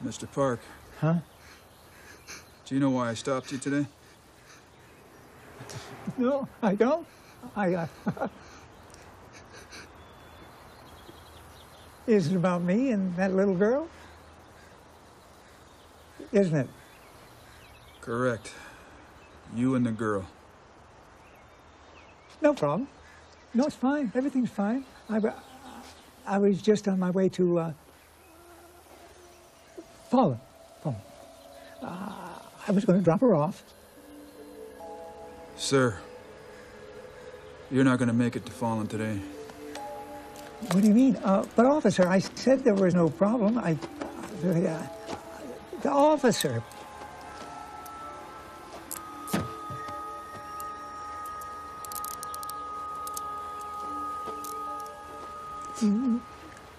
Mr. Park. Huh? Do you know why I stopped you today? No, I don't. Is it about me and that little girl? Isn't it? Correct. You and the girl. No problem. No, it's fine. Everything's fine. I was just on my way to Fallen. I was going to drop her off. Sir, you're not going to make it to Fallen today. What do you mean? But officer, I said there was no problem. The officer. Mm-hmm.